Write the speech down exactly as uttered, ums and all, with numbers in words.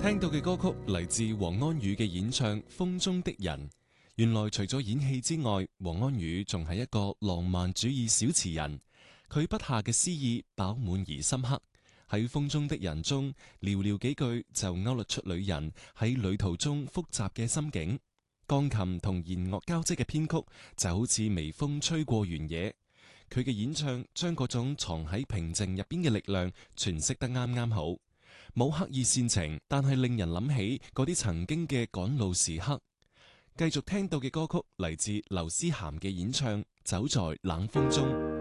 聽到嘅歌曲嚟自黃安宇嘅演唱《風中的人》。原來除咗演戲之外，黃安宇仲係一個浪漫主義小詞人。佢筆下嘅詩意飽滿而深刻，喺《風中的人》中寥寥幾句就勾勒出女人喺旅途中複雜嘅心境。鋼琴同弦樂交織嘅編曲就好似微風吹過原野。佢嘅演唱將嗰種藏喺平靜入邊嘅力量詮釋得啱啱好，冇刻意煽情，但係令人諗起嗰啲曾經嘅趕路時刻。繼續聽到嘅歌曲嚟自劉思涵嘅演唱《走在冷風中》。